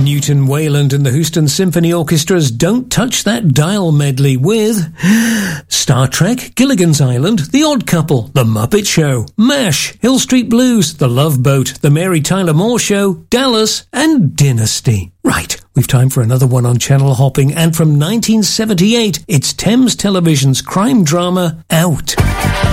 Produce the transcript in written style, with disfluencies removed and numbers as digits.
Newton Wayland and the Houston Symphony Orchestra's Don't Touch That Dial medley with Star Trek, Gilligan's Island, The Odd Couple, The Muppet Show, MASH, Hill Street Blues, The Love Boat, The Mary Tyler Moore Show, Dallas, and Dynasty. Right, we've time for another one on channel hopping, and from 1978, it's Thames Television's crime drama, Out.